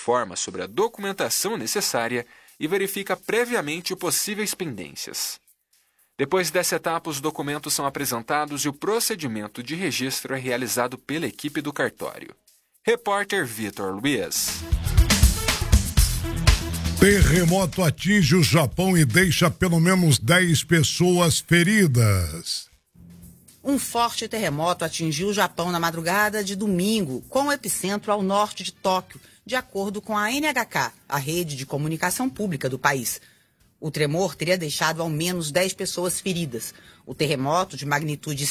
informa sobre a documentação necessária e verifica previamente possíveis pendências. Depois dessa etapa, os documentos são apresentados e o procedimento de registro é realizado pela equipe do cartório. Repórter Vitor Luiz. Terremoto atinge o Japão e deixa pelo menos 10 pessoas feridas. Um forte terremoto atingiu o Japão na madrugada de domingo, com o epicentro ao norte de Tóquio, de acordo com a NHK, a rede de comunicação pública do país. O tremor teria deixado ao menos 10 pessoas feridas. O terremoto, de magnitude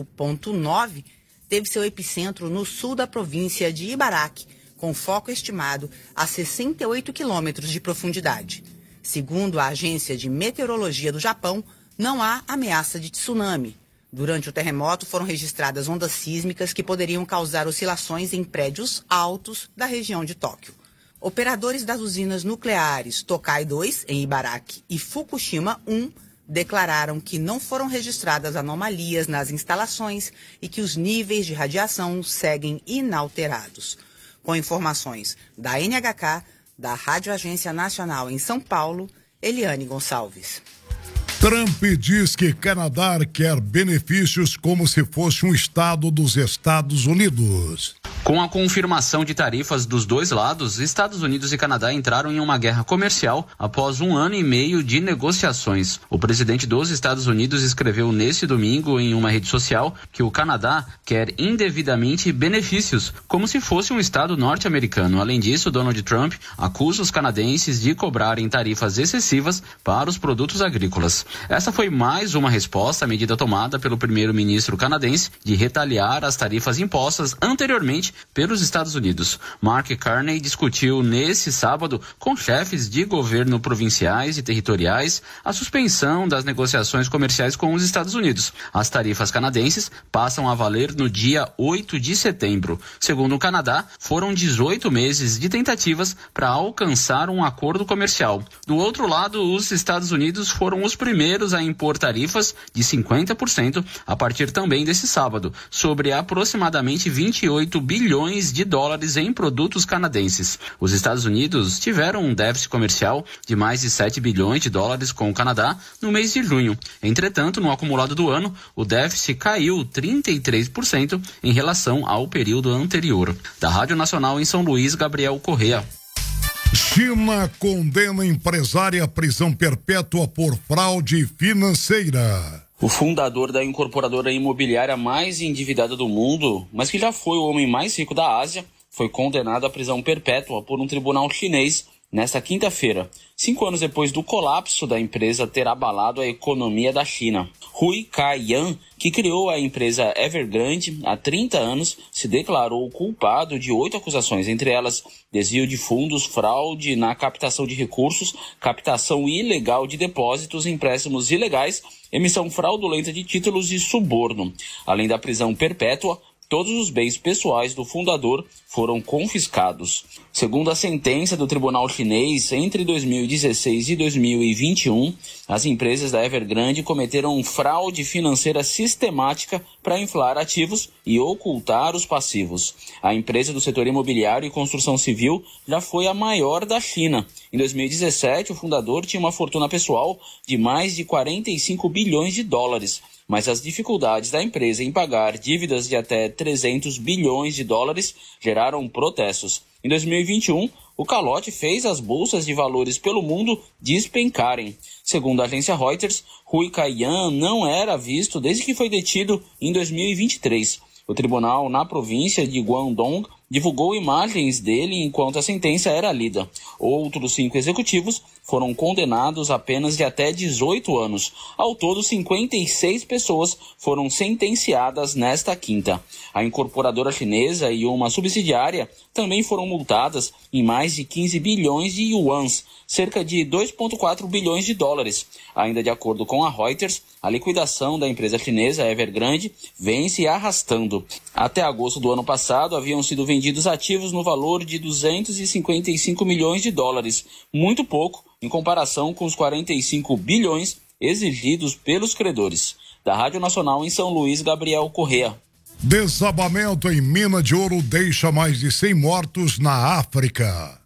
5,9, teve seu epicentro no sul da província de Ibaraki, com foco estimado a 68 quilômetros de profundidade. Segundo a Agência de Meteorologia do Japão, não há ameaça de tsunami. Durante o terremoto foram registradas ondas sísmicas que poderiam causar oscilações em prédios altos da região de Tóquio. Operadores das usinas nucleares Tokai 2, em Ibaraki, e Fukushima 1 declararam que não foram registradas anomalias nas instalações e que os níveis de radiação seguem inalterados. Com informações da NHK, da Rádio Agência Nacional em São Paulo, Eliane Gonçalves. Trump diz que Canadá quer benefícios como se fosse um estado dos Estados Unidos. Com a confirmação de tarifas dos dois lados, Estados Unidos e Canadá entraram em uma guerra comercial após 1 ano e meio de negociações. O presidente dos Estados Unidos escreveu nesse domingo em uma rede social que o Canadá quer indevidamente benefícios, como se fosse um estado norte-americano. Além disso, Donald Trump acusa os canadenses de cobrarem tarifas excessivas para os produtos agrícolas. Essa foi mais uma resposta à medida tomada pelo primeiro-ministro canadense de retaliar as tarifas impostas anteriormente pelos Estados Unidos. Mark Carney discutiu nesse sábado com chefes de governo provinciais e territoriais a suspensão das negociações comerciais com os Estados Unidos. As tarifas canadenses passam a valer no dia 8 de setembro. Segundo o Canadá, foram 18 meses de tentativas para alcançar um acordo comercial. Do outro lado, os Estados Unidos foram os primeiros a impor tarifas de 50% a partir também desse sábado, sobre aproximadamente 28 bilhões de dólares em produtos canadenses. Os Estados Unidos tiveram um déficit comercial de mais de 7 bilhões de dólares com o Canadá no mês de junho. Entretanto, no acumulado do ano, o déficit caiu 33% em relação ao período anterior. Da Rádio Nacional em São Luís, Gabriel Correa. China condena empresária à prisão perpétua por fraude financeira. O fundador da incorporadora imobiliária mais endividada do mundo, mas que já foi o homem mais rico da Ásia, foi condenado à prisão perpétua por um tribunal chinês nesta quinta-feira, 5 anos depois do colapso da empresa ter abalado a economia da China. Hui Kai-yan, que criou a empresa Evergrande há 30 anos, se declarou culpado de 8 acusações, entre elas desvio de fundos, fraude na captação de recursos, captação ilegal de depósitos, empréstimos ilegais, emissão fraudulenta de títulos e suborno. Além da prisão perpétua, todos os bens pessoais do fundador foram confiscados. Segundo a sentença do tribunal chinês, entre 2016 e 2021, as empresas da Evergrande cometeram fraude financeira sistemática para inflar ativos e ocultar os passivos. A empresa do setor imobiliário e construção civil já foi a maior da China. Em 2017, o fundador tinha uma fortuna pessoal de mais de 45 bilhões de dólares. Mas as dificuldades da empresa em pagar dívidas de até 300 bilhões de dólares geraram protestos. Em 2021, o calote fez as bolsas de valores pelo mundo despencarem. Segundo a agência Reuters, Hui Kai-yan não era visto desde que foi detido em 2023. O tribunal na província de Guangdong divulgou imagens dele enquanto a sentença era lida. Outros 5 executivos foram condenados a penas de até 18 anos. Ao todo, 56 pessoas foram sentenciadas nesta quinta. A incorporadora chinesa e uma subsidiária também foram multadas em mais de 15 bilhões de yuans, cerca de 2,4 bilhões de dólares. Ainda de acordo com a Reuters, a liquidação da empresa chinesa Evergrande vem se arrastando. Até agosto do ano passado, haviam sido vendidos ativos no valor de 255 milhões de dólares, muito pouco em comparação com os 45 bilhões exigidos pelos credores. Da Rádio Nacional em São Luís, Gabriel Correa. Desabamento em mina de ouro deixa mais de 100 mortos na África.